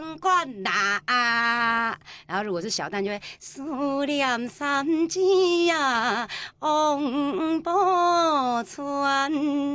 管啦啊，然后如果是小旦就会思念三姐呀，王宝钏，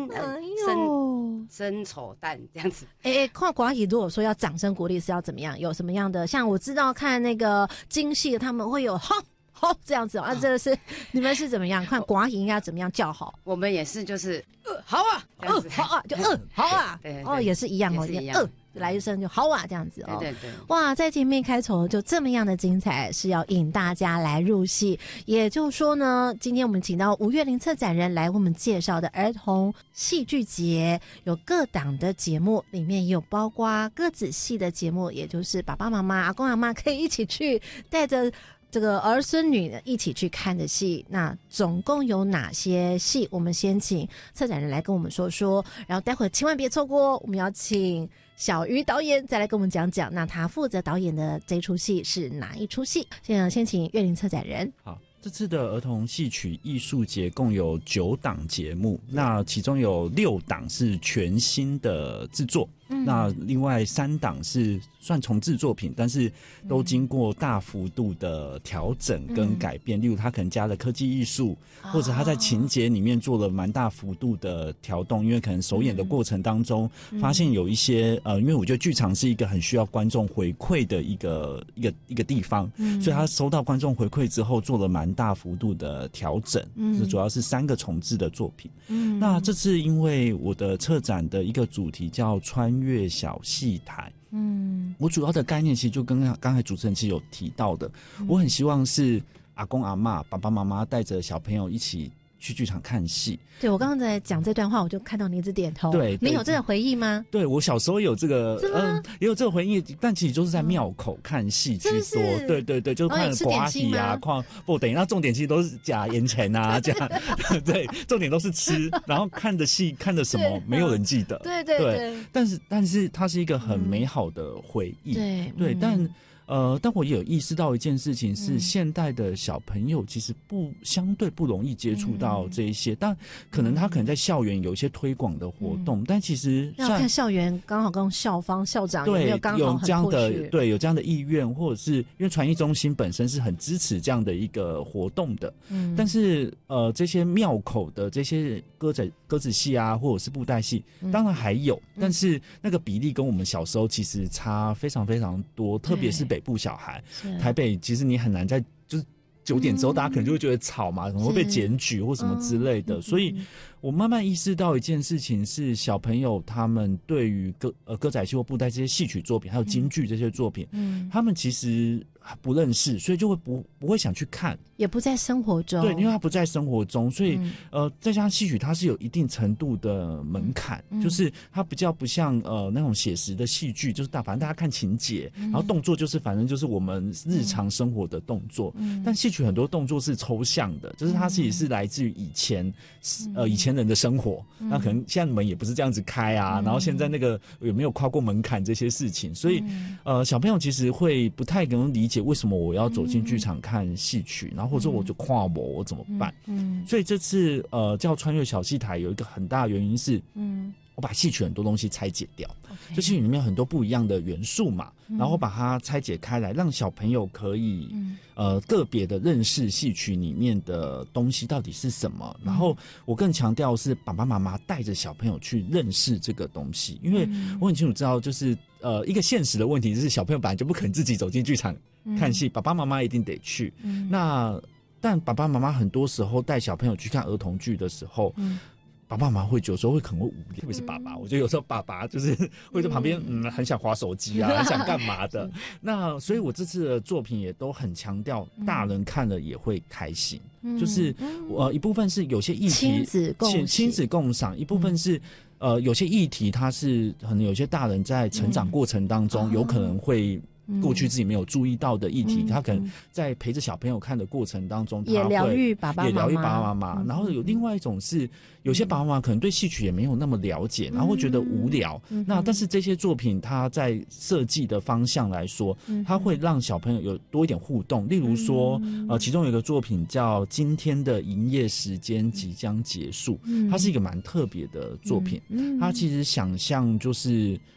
生丑旦这样子。 看寡喜如果说要掌声鼓励是要怎么样？有什么样的？像我知道看那个京戏，他们会有好这样子啊，这个是你们是怎么样？看寡喜应该怎么样叫好？ 我们也是就是好啊， 好啊，就好啊， 对也是一样哦， 也是一样。 来一声就好啊，这样子哦。 对， 哇，在前面开头就这么样的精彩，是要引大家来入戏。也就是说呢，今天我们请到吴月玲策展人来为我们介绍的儿童戏剧节，有各档的节目，里面也有包括歌子戏的节目，也就是爸爸妈妈、阿公阿嬷可以一起去带着这个儿孙女一起去看的戏。那总共有哪些戏？我们先请策展人来跟我们说说，然后待会千万别错过，我们要请小鱼导演再来跟我们讲讲，那他负责导演的这出戏是哪一出戏？先请月玲策展人。 好，这次的儿童戏曲艺术节共有9档节目，那其中有6档是全新的制作，那另外3档是算重制作品，但是都经过大幅度的调整跟改变，例如他可能加了科技艺术，或者他在情节里面做了蛮大幅度的调动，因为可能首演的过程当中发现有一些因为我觉得剧场是一个很需要观众回馈的一个地方，所以他收到观众回馈之后做了蛮大幅度的调整，这主要是3个重制的作品。那这次因为我的策展的一个主题叫穿越小戏台，我主要的概念其实就跟刚才主持人其实有提到的，我很希望是阿公阿嬷、爸爸妈妈带着小朋友一起去剧场看戏。 对，我刚刚在讲这段话，我就看到你一直点头。 对， 你有这个回忆吗？ 对，我小时候有这个，也有这个回忆，但其实就是在庙口看戏居多。对，就看寡喜啊，看不等于那重点其实都是假盐钱啊，这样对，重点都是吃，然后看的戏看的什么没有人记得。对，但是它是一个很美好的回忆。对，但我也有意识到一件事情是，现代的小朋友其实相对不容易接触到这一些，但可能他可能在校园有一些推广的活动，但其实要看校园刚好跟校方校长有没有刚好很 push， 有这样的意愿，或者是因为传艺中心本身是很支持这样的一个活动的，但是这些庙口的这些歌子戏啊，或者是布袋戏，当然还有，但是那个比例跟我们小时候其实差非常非常多，特别是北部小孩，台北其实你很难在就是9点之后，大家可能就会觉得吵嘛，可能会被检举或什么之类的，所以我慢慢意识到一件事情是，小朋友他们对于歌仔戏或布袋这些戏曲作品，还有京剧这些作品，他们其实不认识，所以就会不会想去看， 也不在生活中。 对，因为他不在生活中，所以再加上戏曲它是有一定程度的门槛，就是它比较不像那种写实的戏剧，就是反正大家看情节，然后动作就是反正就是我们日常生活的动作，但戏曲很多动作是抽象的，就是它其实是来自于以前人的生活，那可能现在门也不是这样子开啊，然后现在那个有没有跨过门槛这些事情，所以小朋友其实会不太能理解为什么我要走进剧场看戏曲，然后或者说我就跨我怎么办？所以这次叫穿越小戏台有一个很大的原因是，我把戏曲很多东西拆解掉，就戏曲里面有很多不一样的元素嘛，然后把它拆解开来，让小朋友可以个别的认识戏曲里面的东西到底是什么。然后我更强调是爸爸妈妈带着小朋友去认识这个东西，因为我很清楚知道，就是一个现实的问题就是小朋友本来就不可能自己走进剧场看戏，爸爸妈妈一定得去。但爸爸妈妈很多时候带小朋友去看儿童剧的时候，爸爸妈妈会有时候可能会无聊，特别是爸爸，我觉得有时候爸爸就是会在旁边很想滑手机啊，很想干嘛的。那所以我这次的作品也都很强调大人看了也会开心，就是一部分是有些议题亲子共赏，一部分是有些议题它是可能有些大人在成长过程当中有可能会过去自己没有注意到的议题，他可能在陪着小朋友看的过程当中， 也疗愈爸爸妈妈。然后有另外一种是，有些爸爸妈妈可能对戏曲也没有那么了解，然后会觉得无聊。那但是这些作品，它在设计的方向来说，它会让小朋友有多一点互动。例如说，其中有一个作品叫《今天的营业时间即将结束》，它是一个蛮特别的作品。它其实想象就是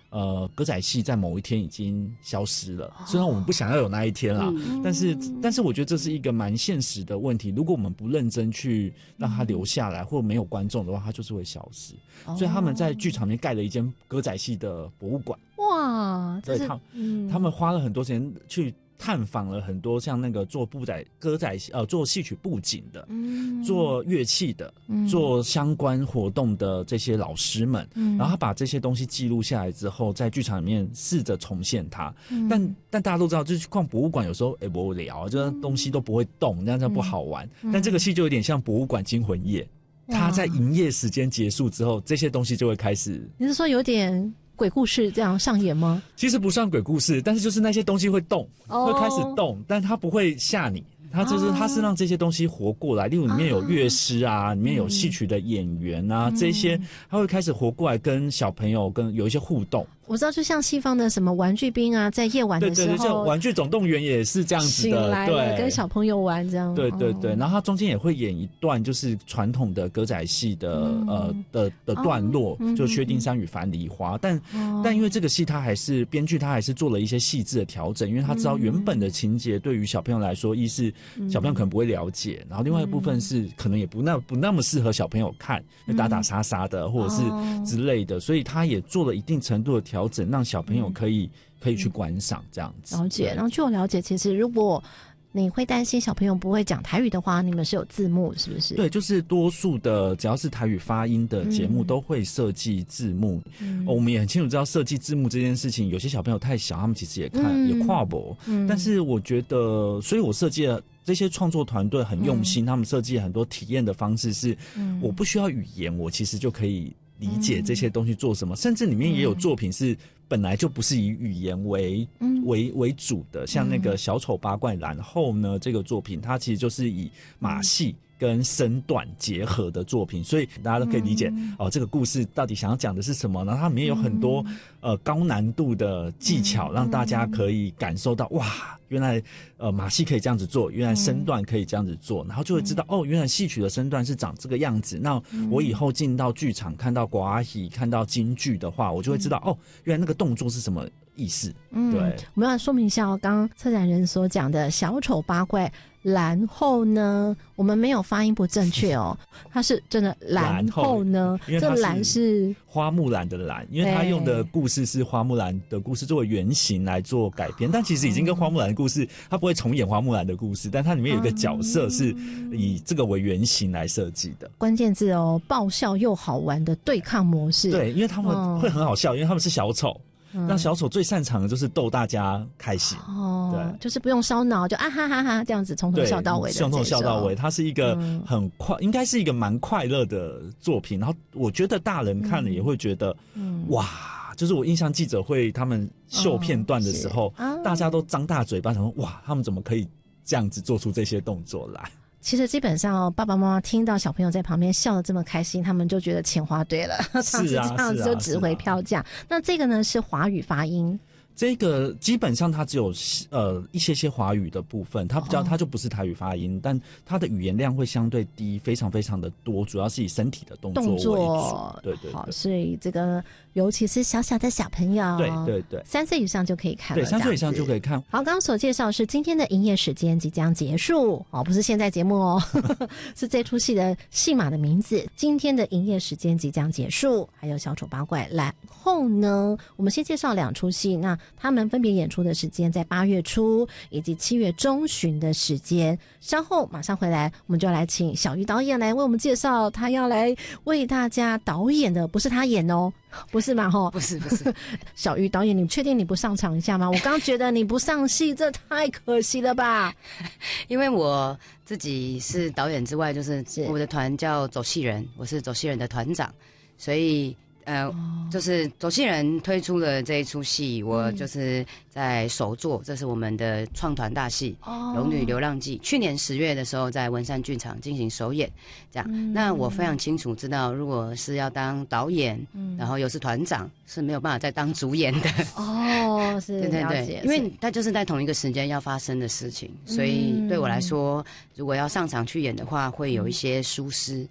歌仔戏在某一天已经消失了，虽然我们不想要有那一天啦，但是我觉得这是一个蛮现实的问题。如果我们不认真去让它留下来，或没有观众的话，它就是会消失。所以他们在剧场里面盖了一间歌仔戏的博物馆。 哇， 对，他们花了很多时间去探访了很多像那个做歌仔做戏曲布景的，做乐器的，做相关活动的这些老师们，然后他把这些东西记录下来之后，在剧场里面试着重现它。但大家都知道，就是去逛博物馆有时候无聊，这东西都不会动，这样不好玩。但这个戏就有点像博物馆惊魂夜，它在营业时间结束之后，这些东西就会开始。 你是说有点鬼故事这样上演吗？ 其实不算鬼故事，但是就是那些东西会动，会开始动，但它不会吓你。它是让这些东西活过来，例如里面有乐师啊，里面有戏曲的演员啊，这些它会开始活过来，跟小朋友有一些互动。 我知道，就像西方的什么玩具兵啊，在夜晚的时候， 对，就玩具总动员也是这样子的，对， 跟小朋友玩这样。 对，然后它中间也会演一段就是传统的歌仔戏的段落，就薛丁山与樊梨花。但因为这个戏它还是编剧他还是做了一些细致的调整，因为他知道原本的情节对于小朋友来说，一是小朋友可能不会了解，然后另外一部分是可能也不那么适合小朋友看，打打杀杀的或者是之类的，所以他也做了一定程度的调整，让小朋友可以去观赏这样子。 了解。然后据我了解，其实如果你会担心小朋友不会讲台语的话，你们是有字幕是不是？对， 就是多数的只要是台语发音的节目都会设计字幕。我们也很清楚知道设计字幕这件事情，有些小朋友太小，他们其实也看也跨博。但是我觉得，所以我设计了这些创作团队很用心，他们设计很多体验的方式是，我不需要语言，我其实就可以理解这些东西做什么，甚至里面也有作品是本来就不是以语言为主的，像那个小丑八怪，然后呢，这个作品它其实就是以马戏跟身段结合的作品，所以大家都可以理解这个故事到底想要讲的是什么。然后它里面有很多高难度的技巧，让大家可以感受到哇，原来马戏可以这样子做，原来身段可以这样子做，然后就会知道原来戏曲的身段是长这个样子。那我以后进到剧场看到寡戏看到京剧的话，我就会知道原来那个动作是什么意思。对， 我们要说明一下刚刚策展人所讲的小丑八怪，然后呢，我们没有发音不正确它是真的然后呢，这蓝是花木兰的兰，因为他用的故事是花木兰的故事作为原型来做改编，但其实已经跟花木兰的故事，他不会重演花木兰的故事，但它里面有一个角色是以这个为原型来设计的。关键字爆笑又好玩的对抗模式。 对，因为他们会很好笑，因为他们是小丑。让小丑最擅长的就是逗大家开心对， 就是不用烧脑，就啊哈哈哈这样子从头笑到尾的， 从头笑到尾。它是一个很快，应该是一个蛮快乐的作品。然后我觉得大人看了也会觉得哇，就是我印象记者会他们秀片段的时候，大家都张大嘴巴想说哇，他们怎么可以这样子做出这些动作来。 其实基本上爸爸妈妈听到小朋友在旁边笑得这么开心，他们就觉得钱花对了， 是啊， 这样子就值回票价。那这个呢是华语发音， 这个基本上它只有一些华语的部分，它就不是台语发音，但它的语言量会相对低，非常非常的多，主要是以身体的动作为主。对，好， 所以这个尤其是小小的小朋友， 对 ，3岁以上就可以看了， 对，3岁以上就可以看。 好，刚刚所介绍是今天的营业时间即将结束不是现在节目是这出戏的戏码的名字。今天的营业时间即将结束，还有小丑八怪。然后呢，我们先介绍2出戏，那他们分别演出的时间在8月初以及7月中旬的时间。稍后马上回来，我们就来请小玉导演来为我们介绍他要来为大家导演的，不是他演不是嘛不是小玉导演，你确定你不上场一下吗？我刚觉得你不上戏这太可惜了吧。 因为我自己是导演之外，就是我的团叫走戏人，我是走戏人的团长，所以就是走戏人推出了这一出戏，我就是在首作，这是我们的创团大戏《龙女流浪记》，去年10月的时候在文山剧场进行首演。这样，那我非常清楚知道，如果是要当导演，然后又是团长，是没有办法再当主演的。 是， 对，因为它就是在同一个时间要发生的事情，所以对我来说，如果要上场去演的话，会有一些疏失。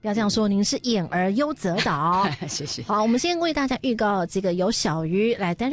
不要这样说，您是演而优则导。 谢谢。 好，我们先为大家预告这个由小鱼来担任